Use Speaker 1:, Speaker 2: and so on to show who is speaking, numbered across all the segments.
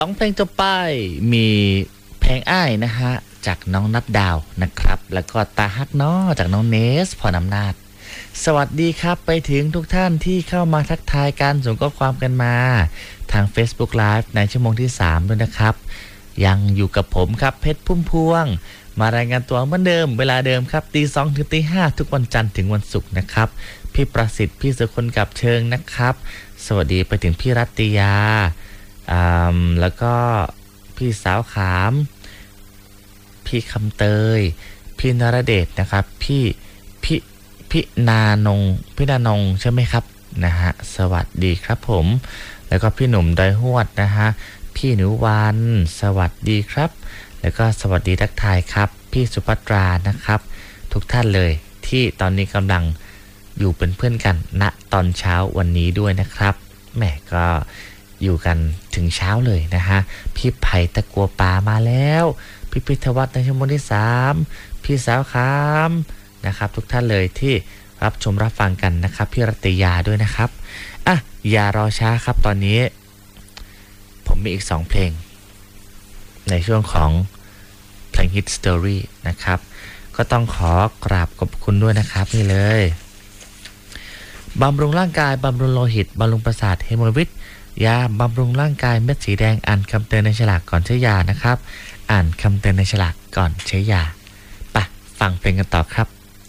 Speaker 1: 2 เพลงจบไปมีเพลงอ้ายนะฮะจากน้องนับดาวนะครับแล้วก็ตาฮักน้อจากน้องเนสพรอำนาจสวัสดีครับไปถึงทุกท่านที่เข้ามาทักทายกันส่งข้อความกันมาทาง Facebook Live ในชั่วโมงที่3ด้วยนะครับยังอยู่กับผมครับเพชรพุ่มพวงมารายงานตัวเหมือนเดิมเวลาเดิมครับตี 2 ถึงตี 5ทุกวันจันทร์ถึงวันศุกร์นะครับพี่ประสิทธิ์พี่สุคนกับเชิงนะครับสวัสดีไปถึงพี่รัตติยาแล้วก็พี่สาวขามพี่คำเตยพี่นรเดชนะครับพี่นานงใช่ไหมครับนะฮะสวัสดีครับผมแล้วก็พี่หนุ่มดอยหวดนะฮะพี่หนูวันสวัสดีครับแล้วก็สวัสดีทักทายครับพี่สุภัตรานะครับทุกท่านเลยที่ตอนนี้กำลังอยู่เป็นเพื่อนกันณตอนเช้าวันนี้ด้วยนะครับแหมก็อยู่กันถึงเช้าเลยนะฮะพี่ไผ่ตะกัวป่ามาแล้วพี่พิทวัฒน์ในชั่วโมงที่3พี่สาวขามนะครับทุกท่านเลยที่รับชมรับฟังกันนะครับพี่รัตยาด้วยนะครับอ่ะอย่ารอช้าครับตอนนี้ผมมีอีก2เพลงในช่วงของเพลง Hit Story นะครับก็ต้องขอกราบขอบคุณด้วยนะครับนี่เลยบำรุงร่างกายบำรุงโลหิตบำรุงประสาทเฮโมโลวิตยาบำรุงร่างกายเม็ดสีแดงอ่านคำเตือนในฉลากก่อนใช้ยานะครับอ่านคำเตือนในฉลากก่อนใช้ยาไปฟังเพลงกันต่อครับ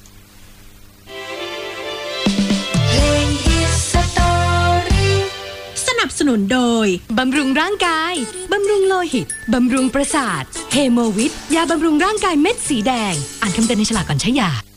Speaker 2: สนับสนุนโดยบำรุงร่างกายบำรุงโลหิตบำรุงประสาทเฮโมวิทยาบำรุงร่างกายเม็ดสีแดงอ่านคำเตือนในฉลากก่อนใช้ยา